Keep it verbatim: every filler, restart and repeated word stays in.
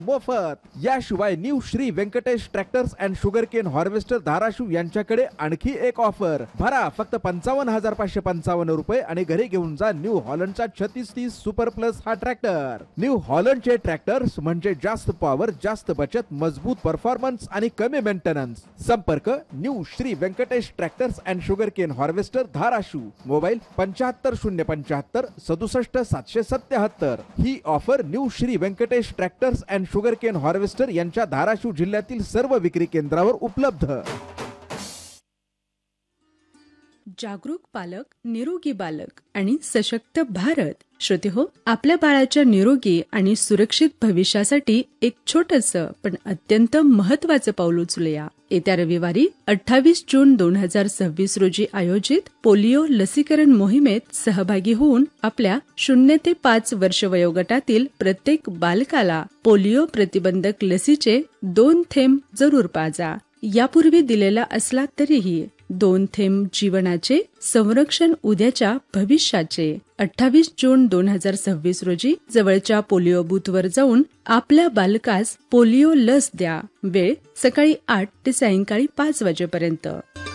मोफत। याशिवाय new Shri Venkatesh tractors and sugar cane harvester Dharashiv यांच्याकडे आणखी एक ऑफर। भरा फक्त पंचावन्न हजार पाचशे पंचावन्न रुपये आणि घरी घेऊन जा न्यू हॉलंडचा छत्तीस तीस सुपर प्लस हा ट्रॅक्टर। न्यू हॉलंडचे ट्रॅक्टर्स म्हणजे जास्त पॉवर, जास्त बचत, मजबूत परफॉर्मन्स आणि कमी मेंटेनन्स। संपर्क new Shri Venkatesh tractors and sugar cane harvester Dharashiv. Mobile पंच्याहत्तर शून्य पंच्याहत्तर सदुसष्ट सातशे सत्याहत्तर। ही offer new Shri Venkatesh tractors and sugar cane harvester यांच्या धाराशिव जिल्ह्यातील सर्व विक्री केंद्रावर उपलब्ध। जागरूक पालक, निरोगी बालक आणि सशक्त भारत। श्रोते हो, आपल्या बाळाच्या निरोगी आणि सुरक्षित भविष्यासाठी एक छोटंसं पण अत्यंत महत्वाचं पाऊल उचलूया। येत्या रविवारी अठ्ठावीस जून दोन हजार सव्वीस रोजी आयोजित पोलिओ लसीकरण मोहिमेत सहभागी होऊन आपल्या शून्य ते पाच वर्ष वयोगटातील प्रत्येक बालकाला पोलिओ प्रतिबंधक लसीचे दोन थेंब जरूर पाजा। यापूर्वी दिलेला असला तरीही दोन थेंब जीवनाचे संरक्षण, उद्याच्या भविष्याचे। अठ्ठावीस जून दोन हजार सव्वीस रोजी जवळच्या पोलिओ बूथवर जाऊन आपल्या बालकास पोलिओ लस द्या। वेळ सकाळी आठ ते सायंकाळी पाच वाजेपर्यंत।